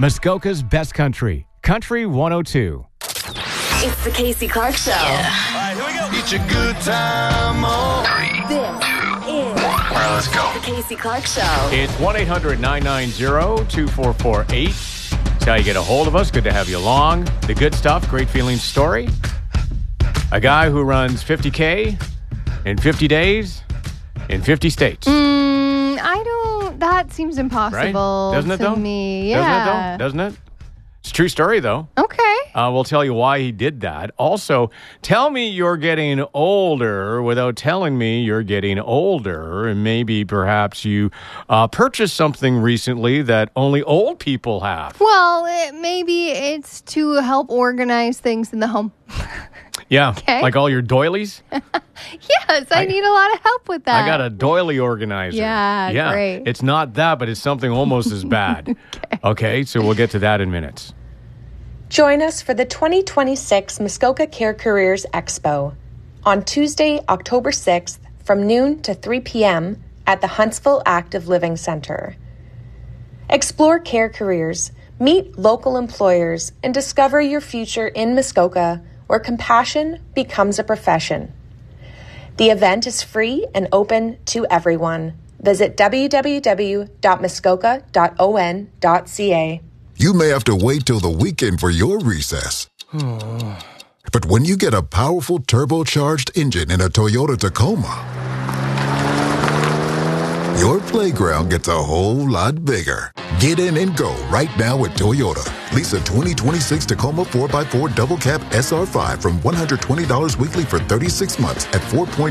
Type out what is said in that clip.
Muskoka's best country, Country 102. It's the Casey Clark Show. Yeah. All right, here we go. It's a good time. This is All right, let's go. the Casey Clark Show. It's 1-800-990-2448. That's how you get a hold of us. Good to have you along. The good stuff, great feelings story. A guy who runs 50K in 50 days in 50 states. That seems impossible Right? Doesn't it, to though? me. Yeah. Doesn't it? It's a true story, though. Okay. We'll tell you why he did that. Also, tell me you're getting older without telling me you're getting older. And maybe perhaps you purchased something recently that only old people have. Well, maybe it's to help organize things in the home. Yeah, Okay. like all your doilies. Yes, I need a lot of help with that. I got a doily organizer. Yeah, great. It's not that, but it's something almost as bad. Okay, so we'll get to that in minutes. Join us for the 2026 Muskoka Care Careers Expo on Tuesday, October 6th from noon to 3 p.m. at the Huntsville Active Living Center. Explore care careers, meet local employers, and discover your future in Muskoka, where compassion becomes a profession. The event is free and open to everyone. Visit www.muskoka.on.ca. You may have to wait till the weekend for your recess. But when you get a powerful turbocharged engine in a Toyota Tacoma, your playground gets a whole lot bigger. Get in and go right now at Toyota. Lease a 2026 Tacoma 4x4 double cab SR5 from $120 weekly for 36 months at 4.9